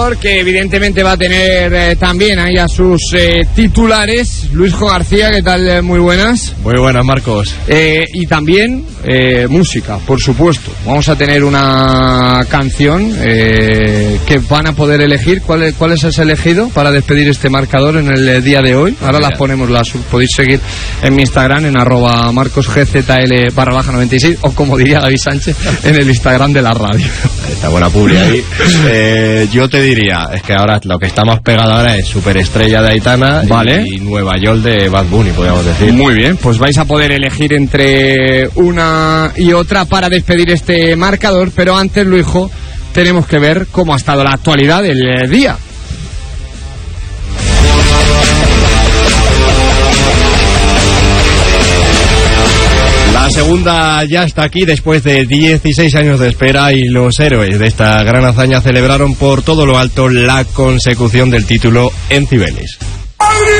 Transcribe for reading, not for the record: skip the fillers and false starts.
marcador, que evidentemente va a tener también ahí a sus titulares. Luisjo García, ¿qué tal? Muy buenas. Muy buenas, Marcos. Y también música, por supuesto. Vamos a tener una canción que van a poder elegir. ¿Cuáles has elegido para despedir este marcador en el día de hoy? Ahora las ponemos, las podéis seguir en mi Instagram, en @marcosgzl_96, o como diría David Sánchez, en el Instagram de la radio. Está buena publi ahí. Yo te diría, es que ahora lo que está más pegado ahora es Superestrella de Aitana, ¿vale? Y Nueva York de Bad Bunny, podríamos decir. Muy bien, pues vais a poder elegir entre una y otra para despedir este marcador, pero antes, Luisjo, tenemos que ver cómo ha estado la actualidad del día. La segunda ya está aquí después de 16 años de espera, y los héroes de esta gran hazaña celebraron por todo lo alto la consecución del título en Cibeles.